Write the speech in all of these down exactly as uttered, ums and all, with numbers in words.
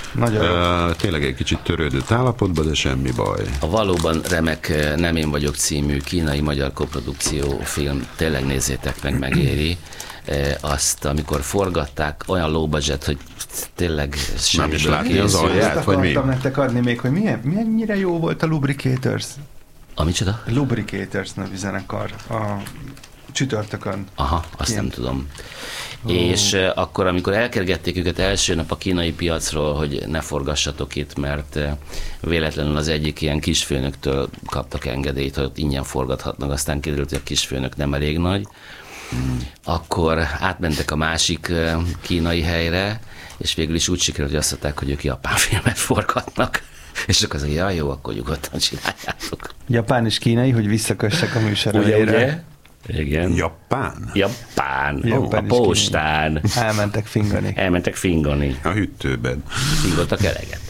Nagyon uh, tényleg egy kicsit törődött állapotban, de semmi baj. A valóban remek Nem én vagyok című kínai-magyar koprodukció film, tényleg nézzétek meg, megéri. Azt, amikor forgatták, olyan low budget, hogy tényleg nem is látni az alját, azt vagy mi? akartam nektek adni még, hogy milyen, mennyire jó volt a Lubricators. A micsoda? Lubricators nevű zenekar. A csütörtökön. Aha, azt Ilyen. nem tudom. Oh. És uh, akkor, amikor elkergették őket első nap a kínai piacról, hogy ne forgassatok itt, mert uh, véletlenül az egyik ilyen kisfőnöktől kaptak engedélyt, hogy ott ingyen forgathatnak, aztán kiderült, hogy a kisfőnök nem elég nagy, hmm. akkor átmentek a másik uh, kínai helyre, és végül is úgy sikerült, hogy azt mondták, hogy ők japán filmet forgatnak. És akkor az, hogy ja, jó, akkor nyugodtan csináljátok. Japán és kínai, hogy visszakössek a műsor Ugye, elejére. ugye? Igen. Japán? Japán. Japán a is postán. Elmentek fingani. Elmentek fingani. A hűtőben. Fingoltak eleget.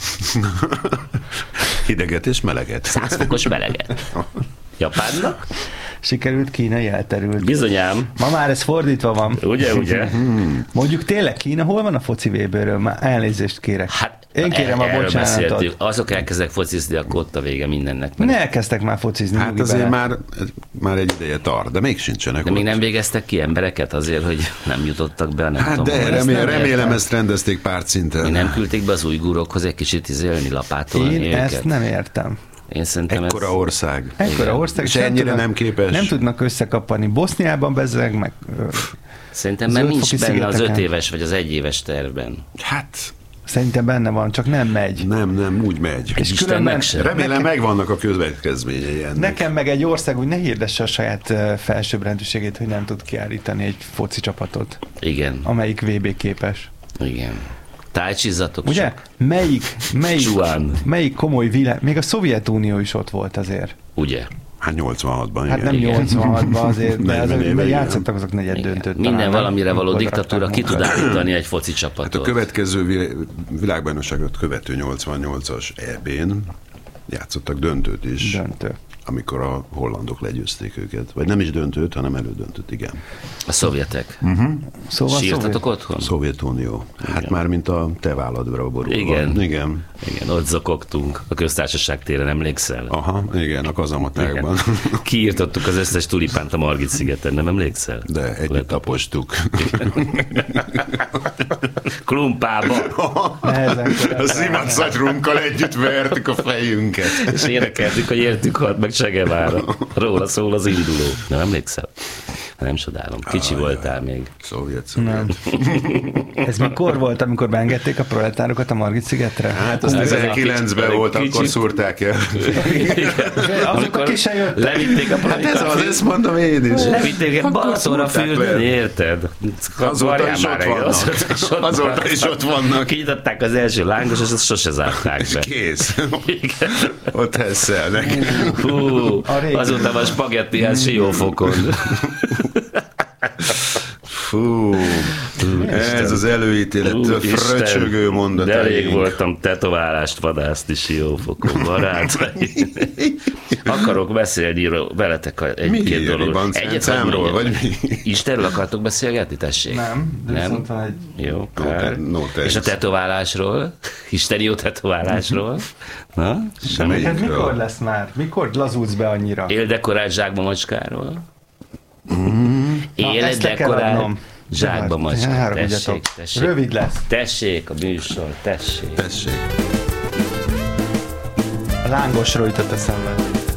Hideget és meleget. Száz fokos meleget. Japánnak? Sikerült, kínai elterült. Bizonyám. Ma már ez fordítva van. Ugye, ugye? Mondjuk tényleg Kína, hol van a foci vé bé-ről? Már elnézést kérek. Hát, Én kérem a erről bocsánatot. beszéltük. Azok elkezdek focizni, akkor ott a vége mindennek. Ne elkezdtek már focizni. Hát nyugi azért bele. már, már egy ideje tart, de még sincsenek De ott. még nem végeztek ki embereket azért, hogy nem jutottak be, nem Hát tudom. de hol. remél, nem remélem értem. ezt rendezték pár szinten. Még nem küldték be az ujgurokhoz egy kicsit izélni, lapátolni Én őket? ezt nem értem. Én szerintem Ekkora ez... ország. Ekkora ország, És ennyire tudnak, nem képes. Nem tudnak összekapani. Boszniában bezzeg, meg... ö, Szerintem már nincs Zöld-foki benne az szigeteken. öt éves vagy az egy éves tervben. Hát Szerintem benne van, csak nem megy. nem, nem, úgy megy. És Isten különben meg sem. Remélem nekem, megvannak a következményei ennek. nekem meg egy ország úgy ne hirdesse a saját ö, felsőbbrendűségét, hogy nem tud kiállítani egy foci csapatot, Igen, amelyik vé bé képes. igen. Tájcsizzatok Ugye? csak. Melyik, melyik, Zsuán. melyik komoly világ... Még a Szovjetunió is ott volt azért. Ugye? Hát nyolcvanhatban, Hát igen. nem nyolcvanhatban azért, de negyven azért éve, igen. játszottak azok negyed Igen. döntőt. Minden talán, valamire való amikor diktatúra rakták ki tud magukat. állítani egy foci Hát csapatot. a következő vil- világbajnokságot követő nyolcvannyolcas é bén játszottak döntőt is, Döntő. amikor a hollandok legyőzték őket. Vagy nem is döntőt, hanem elődöntőt, igen. A szovjetek. Szóval Sírtatok szovjet- otthon? Szovjetunió. Hát már mint a te válladra borulva. Igen. Igen. Igen, ott zokogtunk a köztársaság téren, emlékszel? Aha, igen, a kazamatákban. Kiírtottuk az összes tulipánt a Margit szigeten, nem emlékszel? De együtt tapostuk. Klumpába. Nehezen A kellett. szimatszagyrunkkal együtt vertük a fejünket. És énekeltük, hogy értük halt meg Che Guevara. Róla szól az induló. Nem emlékszel? Nem csodálom. Kicsi Ajaj. voltál még. Szovjet, szovjet. Nem. Ez mikor volt, amikor beengedték a proletárokat a Margit-szigetre? Hát az Ez az a ezerkilencben kicsi- volt, kicsit- akkor szúrták el. Azok, akik se jöttek. levitték a Hát ez az, proletát. ezt mondom én is. Levitték egy Akkor Balatonra szúrták fürdeni, le. érted? Azóta is Varjál ott már vannak. Azóta is ott Azóta vannak. is ott vannak. Kinyitották az első lángos, és azt sose zárták be. Kész. Igen. Ott hesszelnek. Hú, A régi. azóta van spagetti hát Siófokon. Fú, ez az előítélet, a Úristen, fröcsögő mondat. de elég voltam tetoválást vadászni Siófokon, barátaim. Akarok beszélni ró- veletek a- egy-két Mi? dolog. Ribancámról, vagy mi? Istenről akartok beszélgetni, tessék? Nem, de Nem? viszont van egy... Jó, No, kár. te- no thanks. És a tetoválásról? Isteni jó tetoválásról? Na? Semmi. melyik? Hát mikor Melyikről? lesz már? Mikor lazulsz be annyira? Éldekorált zsákba macskáról? Na, ezt le kell Éldekorált adnom. zsákba Ne macska. haragudjatok. Tessék, tessék. Rövid lesz. Tessék a műsor, tessék. Tessék. A lángosról jutott eszembe.